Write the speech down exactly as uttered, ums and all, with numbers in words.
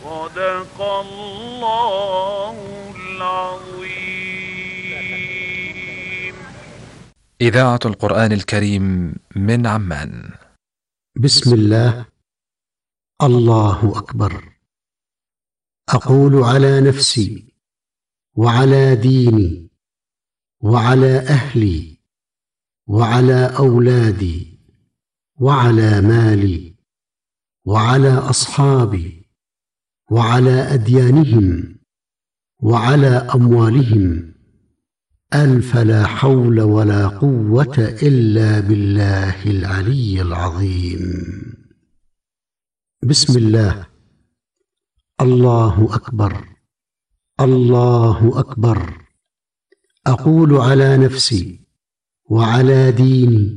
صدق الله العظيم. إذاعة القرآن الكريم من عمان. بسم الله. الله أكبر. أقول على نفسي وعلى ديني وعلى أهلي وعلى أولادي وعلى مالي وعلى أصحابي وعلى أديانهم وعلى أموالهم ألف لا حول ولا قوة إلا بالله العلي العظيم. بسم الله. الله أكبر. الله أكبر. أقول على نفسي وعلى ديني